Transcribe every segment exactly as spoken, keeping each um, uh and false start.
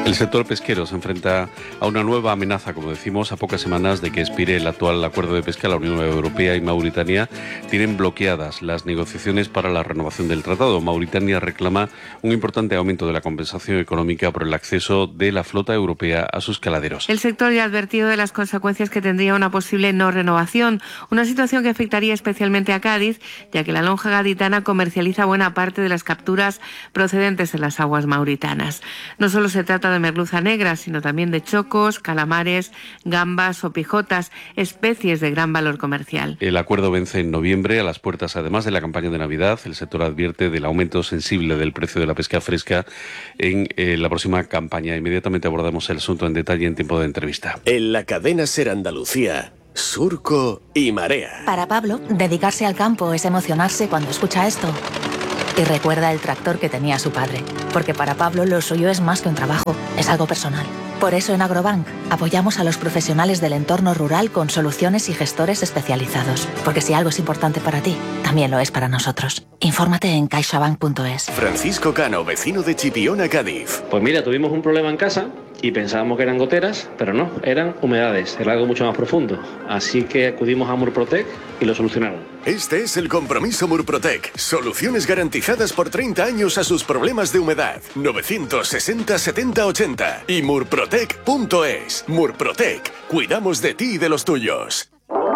El sector pesquero se enfrenta a una nueva amenaza, como decimos, a pocas semanas de que expire el actual acuerdo de pesca. La Unión Europea y Mauritania tienen bloqueadas las negociaciones para la renovación del tratado. Mauritania reclama un importante aumento de la compensación económica por el acceso de la flota europea a sus caladeros. El sector ya ha advertido de las consecuencias que tendría una posible no renovación, una situación que afectaría especialmente a Cádiz, ya que la lonja gaditana comercializa buena parte de las capturas procedentes de las aguas mauritanas. No solo se trata de merluza negra, sino también de chocos, calamares, gambas o pijotas, especies de gran valor comercial. El acuerdo vence en noviembre. A las puertas, además de la campaña de Navidad, el sector advierte del aumento sensible del precio de la pesca fresca en eh, la próxima campaña. Inmediatamente abordamos el asunto en detalle en tiempo de entrevista. En la cadena SER Andalucía, Surco y Marea. Para Pablo, dedicarse al campo es emocionarse cuando escucha esto. Y recuerda el tractor que tenía su padre, porque para Pablo lo suyo es más que un trabajo, es algo personal. Por eso en Agrobank apoyamos a los profesionales del entorno rural con soluciones y gestores especializados, porque si algo es importante para ti, también lo es para nosotros. Infórmate en caixabank punto es. Francisco Cano, vecino de Chipiona, Cádiz. Pues mira, tuvimos un problema en casa y pensábamos que eran goteras, pero no, eran humedades, era algo mucho más profundo. Así que acudimos a Murprotec y lo solucionaron. Este es el compromiso Murprotec. Soluciones garantizadas por treinta años a sus problemas de humedad. novecientos sesenta setenta ochenta y murprotec punto es. Murprotec. Cuidamos de ti y de los tuyos.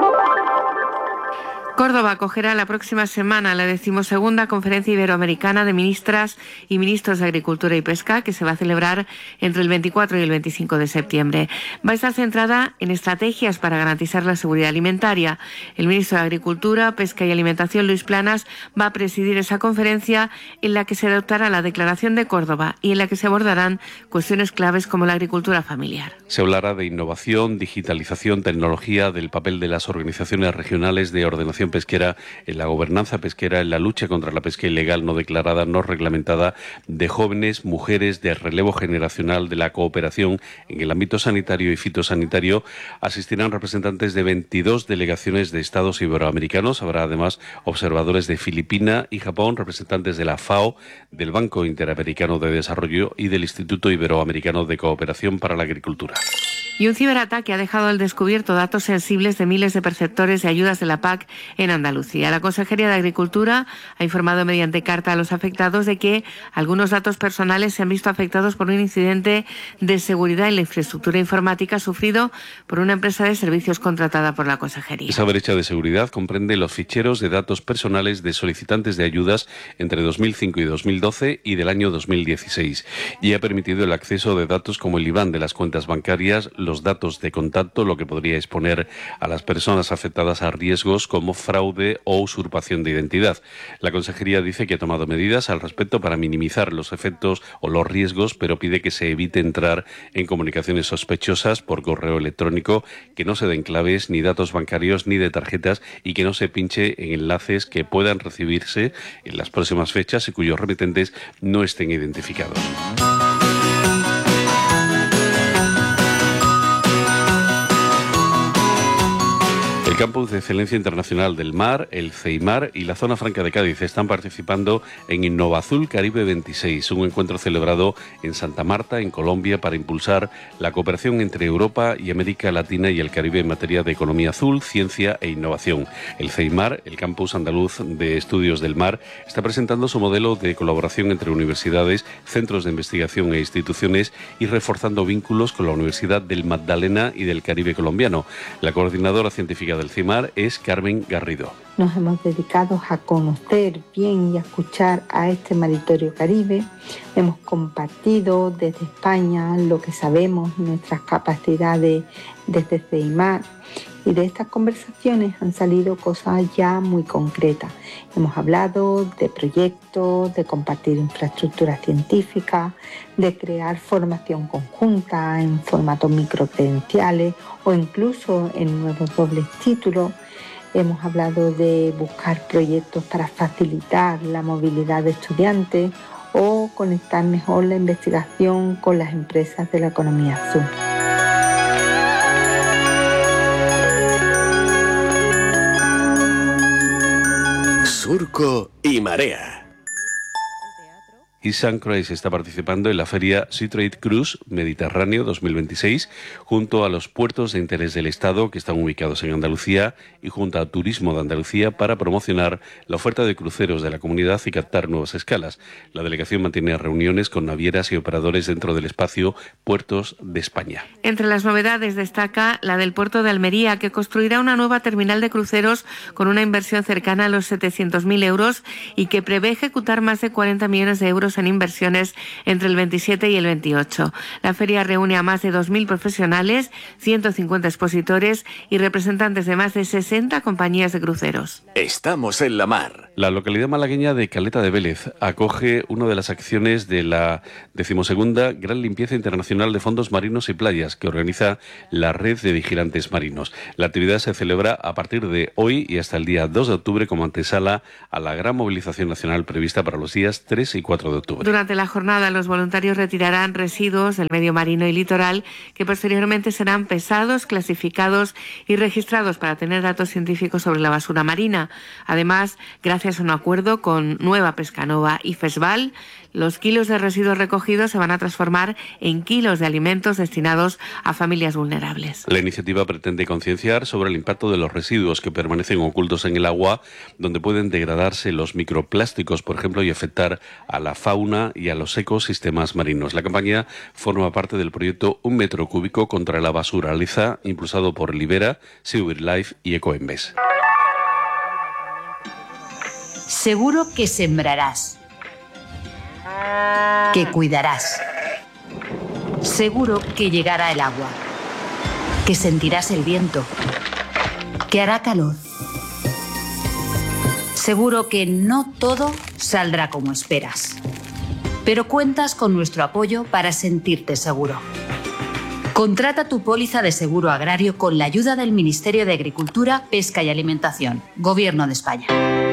Córdoba acogerá la próxima semana la decimosegunda Conferencia Iberoamericana de Ministras y Ministros de Agricultura y Pesca, que se va a celebrar entre el veinticuatro y el veinticinco de septiembre. Va a estar centrada en estrategias para garantizar la seguridad alimentaria. El ministro de Agricultura, Pesca y Alimentación, Luis Planas, va a presidir esa conferencia en la que se adoptará la Declaración de Córdoba y en la que se abordarán cuestiones claves como la agricultura familiar. Se hablará de innovación, digitalización, tecnología, del papel de las organizaciones regionales de ordenación pesquera en la gobernanza pesquera, en la lucha contra la pesca ilegal no declarada, no reglamentada, de jóvenes, mujeres, de relevo generacional, de la cooperación en el ámbito sanitario y fitosanitario. Asistirán representantes de veintidós delegaciones de estados iberoamericanos. Habrá además observadores de Filipinas y Japón, representantes de la FAO, del Banco Interamericano de Desarrollo y del Instituto Iberoamericano de Cooperación para la Agricultura. Y un ciberataque ha dejado al descubierto datos sensibles de miles de perceptores de ayudas de la P A C en Andalucía. La Consejería de Agricultura ha informado mediante carta a los afectados de que algunos datos personales se han visto afectados por un incidente de seguridad en la infraestructura informática sufrido por una empresa de servicios contratada por la Consejería. Esa brecha de seguridad comprende los ficheros de datos personales de solicitantes de ayudas entre dos mil cinco y dos mil doce y del año dos mil dieciséis y ha permitido el acceso de datos como el I B A N de las cuentas bancarias, los datos de contacto, lo que podría exponer a las personas afectadas a riesgos como fraude o usurpación de identidad. La Consejería dice que ha tomado medidas al respecto para minimizar los efectos o los riesgos, pero pide que se evite entrar en comunicaciones sospechosas por correo electrónico, que no se den claves ni datos bancarios ni de tarjetas y que no se pinche en enlaces que puedan recibirse en las próximas fechas y cuyos remitentes no estén identificados. El Campus de Excelencia Internacional del Mar, el CEIMAR y la Zona Franca de Cádiz están participando en InnovaAzul Caribe veintiséis, un encuentro celebrado en Santa Marta, en Colombia, para impulsar la cooperación entre Europa y América Latina y el Caribe en materia de economía azul, ciencia e innovación. El CEIMAR, el Campus Andaluz de Estudios del Mar, está presentando su modelo de colaboración entre universidades, centros de investigación e instituciones y reforzando vínculos con la Universidad del Magdalena y del Caribe colombiano. La coordinadora científica del CEIMAR es Carmen Garrido. Nos hemos dedicado a conocer bien y a escuchar a este meritorio Caribe. Hemos compartido desde España lo que sabemos, nuestras capacidades desde CEIMAR. Y de estas conversaciones han salido cosas ya muy concretas. Hemos hablado de proyectos, de compartir infraestructuras científicas, de crear formación conjunta en formatos microcredenciales o incluso en nuevos dobles títulos. Hemos hablado de buscar proyectos para facilitar la movilidad de estudiantes o conectar mejor la investigación con las empresas de la economía azul. Surco y Marea. y Sun Cruise está participando en la feria Seatrade Cruise Mediterráneo dos mil veintiséis junto a los puertos de interés del Estado que están ubicados en Andalucía y junto a Turismo de Andalucía para promocionar la oferta de cruceros de la comunidad y captar nuevas escalas. La delegación mantiene reuniones con navieras y operadores dentro del espacio Puertos de España. Entre las novedades destaca la del puerto de Almería, que construirá una nueva terminal de cruceros con una inversión cercana a los setecientos mil euros y que prevé ejecutar más de cuarenta millones de euros en inversiones entre el veintisiete y el veintiocho. La feria reúne a más de dos mil profesionales, ciento cincuenta expositores y representantes de más de sesenta compañías de cruceros. Estamos en la mar. La localidad malagueña de Caleta de Vélez acoge una de las acciones de la decimosegunda Gran Limpieza Internacional de Fondos Marinos y Playas que organiza la Red de Vigilantes Marinos. La actividad se celebra a partir de hoy y hasta el día dos de octubre como antesala a la gran movilización nacional prevista para los días tres y cuatro de octubre. Durante la jornada, los voluntarios retirarán residuos del medio marino y litoral que posteriormente serán pesados, clasificados y registrados para tener datos científicos sobre la basura marina. Además, gracias a un acuerdo con Nueva Pescanova y Fesval, los kilos de residuos recogidos se van a transformar en kilos de alimentos destinados a familias vulnerables. La iniciativa pretende concienciar sobre el impacto de los residuos que permanecen ocultos en el agua, donde pueden degradarse los microplásticos, por ejemplo, y afectar a la fauna y a los ecosistemas marinos. La campaña forma parte del proyecto Un Metro Cúbico contra la Basura Liza, impulsado por Libera, SeaWildlife y Ecoembes. Seguro que sembrarás, que cuidarás. Seguro que llegará el agua, que sentirás el viento, que hará calor. Seguro que no todo saldrá como esperas, pero cuentas con nuestro apoyo para sentirte seguro. Contrata tu póliza de seguro agrario con la ayuda del Ministerio de Agricultura, Pesca y Alimentación, Gobierno de España.